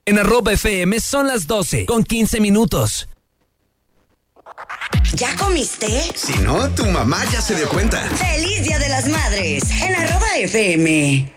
En @FM son las 12:15. ¿Ya comiste? Si no, tu mamá ya se dio cuenta. ¡Feliz Día de las Madres! En @FM.